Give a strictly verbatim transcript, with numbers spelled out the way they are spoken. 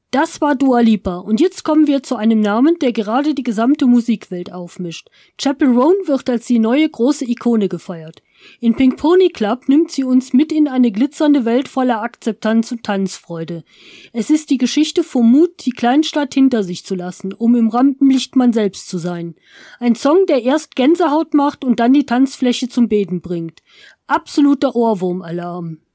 Das war Dua Lipa und jetzt kommen wir zu einem Namen, der gerade die gesamte Musikwelt aufmischt. Chappell Roan wird als die neue große Ikone gefeiert. In Pink Pony Club nimmt sie uns mit in eine glitzernde Welt voller Akzeptanz und Tanzfreude. Es ist die Geschichte vom Mut, die Kleinstadt hinter sich zu lassen, um im Rampenlicht man selbst zu sein. Ein Song, der erst Gänsehaut macht und dann die Tanzfläche zum Beten bringt. Absoluter Ohrwurm-Alarm.